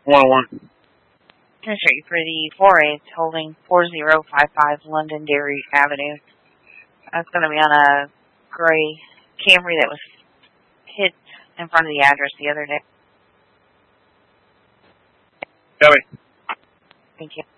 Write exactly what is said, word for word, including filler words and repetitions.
one oh one. Street for the four eight holding four zero five five Londonderry Avenue. That's going to be on a gray Camry that was hit in front of the address the other day. Copy. Thank you.